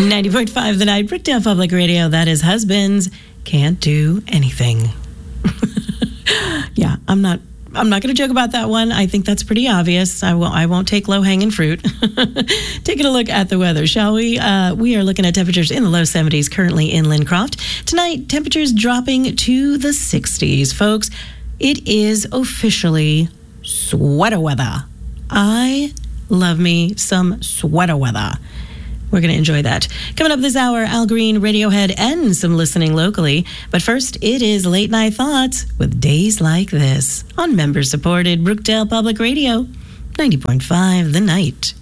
90.5 The Night, Brookdale Public Radio. That is Husbands Can't Do Anything. Yeah, I'm not going to joke about that one. I think that's pretty obvious. I won't take low-hanging fruit. Taking a look at the weather, shall we? We are looking at temperatures in the low 70s currently in Lincroft. Tonight, temperatures dropping to the 60s. Folks, it is officially sweater weather. I love me some sweater weather. We're going to enjoy that. Coming up this hour, Al Green, Radiohead, and some listening locally. But first, it is Late Night Thoughts with Days Like This on member-supported Brookdale Public Radio, 90.5 The Night.